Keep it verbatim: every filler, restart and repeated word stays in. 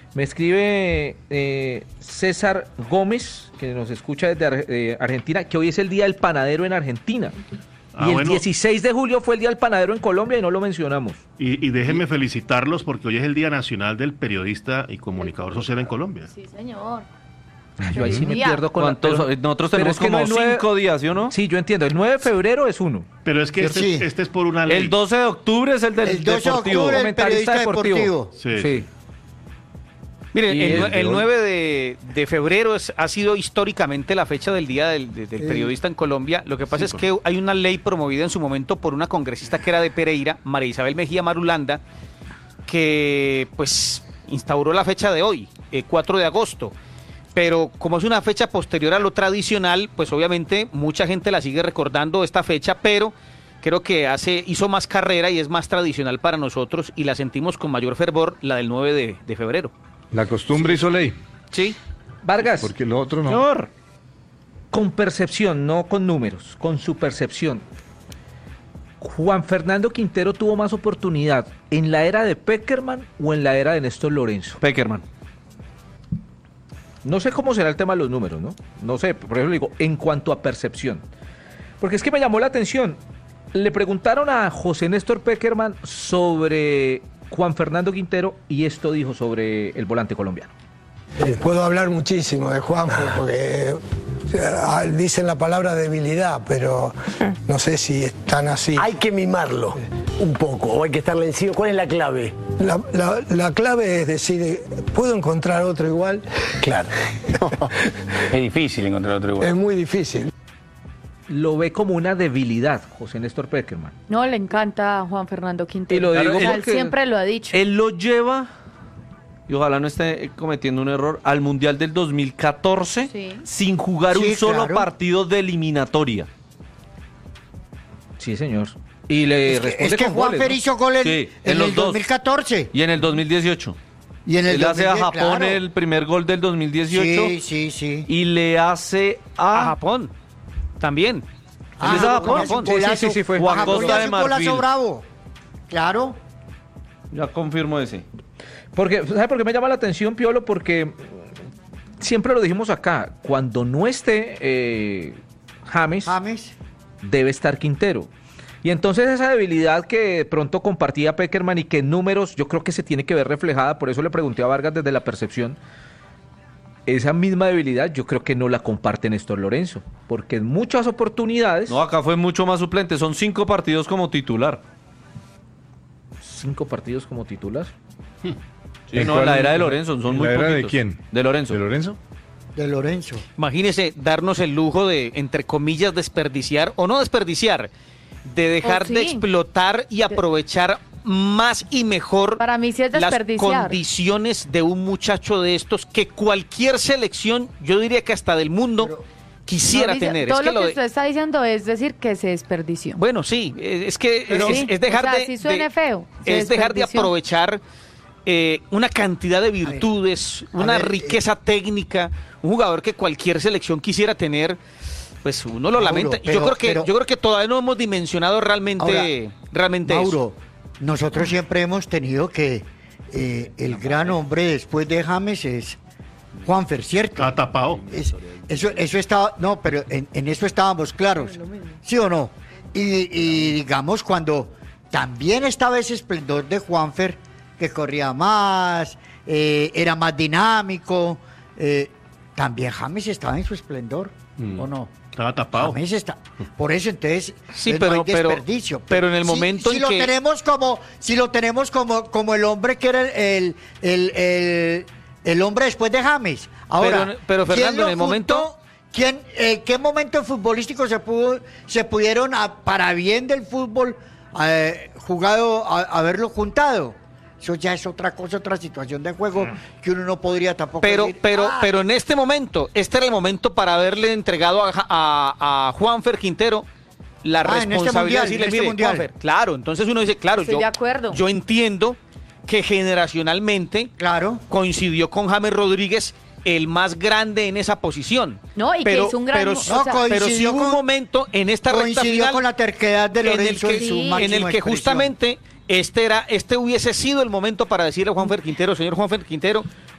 Me escribe eh, César Gómez, que nos escucha desde Ar- eh, Argentina, que hoy es el Día del Panadero en Argentina. Ah, y el bueno. dieciséis de julio fue el Día del Panadero en Colombia y no lo mencionamos. Y, y déjenme felicitarlos porque hoy es el Día Nacional del Periodista y Comunicador Social en Colombia. Sí, señor. Ay, yo ahí sí me Día. pierdo con la... ¿Cuántos? pero- Nosotros pero tenemos es que no como el nueve- cinco días, ¿sí o no? Sí, yo entiendo. El nueve de febrero es uno. Pero es que este, Sí. este es por una ley. El doce de octubre es el del El doce de deportivo. octubre, el Comentarista periodista deportivo. Sí. Sí. Mire, Y el, el nue- de el hoy. nueve de, de febrero es- ha sido históricamente la fecha del Día del, de- del Eh, Periodista en Colombia. Lo que pasa sí, es que hay una ley promovida en su momento por una congresista que era de Pereira, María Isabel Mejía Marulanda, que pues instauró la fecha de hoy, eh, cuatro de agosto. Pero como es una fecha posterior a lo tradicional, pues obviamente mucha gente la sigue recordando esta fecha, pero creo que hace hizo más carrera y es más tradicional para nosotros y la sentimos con mayor fervor, la del nueve de, de febrero. La costumbre hizo ley, Sí. Vargas, porque lo otro no. señor, con percepción, no con números, con su percepción. Juan Fernando Quintero tuvo más oportunidad en la era de Peckerman o en la era de Néstor Lorenzo. Peckerman. No sé cómo será el tema de los números, ¿no? No sé, por eso le digo, en cuanto a percepción. Porque es que me llamó la atención. Le preguntaron a José Néstor Peckerman sobre Juan Fernando Quintero y esto dijo sobre el volante colombiano. Eh, Puedo hablar muchísimo de Juan porque eh, dicen la palabra debilidad, pero no sé si es tan así. Hay que mimarlo un poco, o hay que estarle encima. ¿Cuál es la clave? La, la- la clave es decir, eh, ¿puedo encontrar otro igual? Claro. Es difícil encontrar otro igual. Es muy difícil. Lo ve como una debilidad, José Néstor Peckerman. No, le encanta a Juan Fernando Quintero. Y lo digo O sea, él porque- siempre lo ha dicho. Él lo lleva, y ojalá no esté cometiendo un error, al Mundial del dos mil catorce Sí. sin jugar Sí, un solo claro. partido de eliminatoria. Sí, señor. Y le Es que, responde es que con Juanfer goles, ¿no? hizo gol en, Sí, en en los el dos. dos mil catorce. Y en el dos mil dieciocho. Y en el Él hace a dos mil diez, Japón claro. el primer gol del dos mil dieciocho Sí, sí, sí. y le hace A a... Japón también. Ah, Él es a Japón. le hace un Sí, sí, golazo. sí, sí, fue. A Juan Japón Costa le hace de un golazo Marfil. bravo. Claro. Ya confirmo ese. Porque, ¿sabe por qué me llama la atención, Piolo? Porque siempre lo dijimos acá, cuando no esté eh, James, James. debe estar Quintero. Y entonces esa debilidad que de pronto compartía Peckerman y que en números yo creo que se tiene que ver reflejada, por eso le pregunté a Vargas desde la percepción, esa misma debilidad yo creo que no la comparte Néstor Lorenzo, porque en muchas oportunidades, No, acá fue mucho más suplente. Son cinco partidos como titular. cinco partidos como titular. Sí, ¿En no, cuál- en la era de Lorenzo, son en muy la era de poquitos. quién? De Lorenzo. ¿De Lorenzo? De Lorenzo. Imagínese darnos el lujo de, entre comillas, desperdiciar, o no desperdiciar, de dejar Oh, sí. de explotar y aprovechar más y mejor Para mí sí es las desperdiciar. condiciones de un muchacho de estos que cualquier selección, yo diría que hasta del mundo, quisiera No, dice- tener. Todo Es que lo que lo de- usted está diciendo es decir que se desperdició. Bueno, sí, es es que Pero- es, Sí, es dejar o sea, de, así suene de- feo, se es dejar de desperdició. aprovechar eh, una cantidad de virtudes, a una ver, riqueza técnica, un jugador que cualquier selección quisiera tener, pues uno lo Mauro, lamenta. yo pero- creo que pero- yo creo que todavía no hemos dimensionado realmente realmente eso. Mauro, nosotros siempre hemos tenido que eh, el gran hombre después de James es Juanfer, ¿cierto? Está tapado. Es- eso, eso estaba, no, pero en, en eso estábamos claros, ¿sí o no? Y, y digamos, cuando también estaba ese esplendor de Juanfer, que corría más, eh, era más dinámico, eh, también James estaba en su esplendor, Mm. ¿o no? Estaba tapado. James está, por eso entonces Sí, entonces pero- no hay pero- desperdicio. pero en el Si- momento si en lo que- tenemos como, si lo tenemos como, como el hombre que era el, el, el, el hombre después de James. Ahora, Pero- pero, ¿quién Fernando, lo en el momento- juntó? ¿Quién, eh, ¿Qué momento futbolístico se pudo, se pudieron a- para bien del fútbol eh, jugado a- haberlo juntado? Eso ya es otra cosa, otra situación de juego que uno no podría tampoco Pero, decir, pero, "Ah, pero en este momento, este era el momento para haberle entregado a, a, a Juanfer Quintero la Ah, en este responsabilidad mundial, de decirle, en este mire, mundial". Juanfer, claro, entonces uno dice, claro, Estoy yo, de acuerdo. yo entiendo que generacionalmente claro. coincidió con James Rodríguez el más grande en esa posición. No, y que pero, hizo un gran pero, mo- sí- o sea- No, pero sí coincidió hubo un con- momento en esta recta coincidió final con la terquedad de en el Lorenzo que, en su Sí. máxima en el que expresión. justamente este era este hubiese sido el momento para decirle a Juanfer Quintero, señor Juanfer Quintero,